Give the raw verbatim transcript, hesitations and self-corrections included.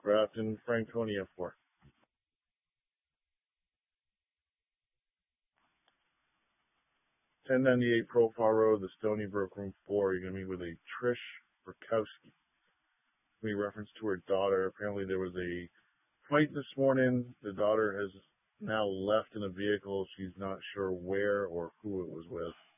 Grafton, Franconia for. ten ninety-eight Profile Road, the Stony Brook, room four. You're going to meet with a Trish Burkowski. We reference to her daughter. Apparently there was a fight this morning. The daughter has now left in a vehicle. She's not sure where or who it was with.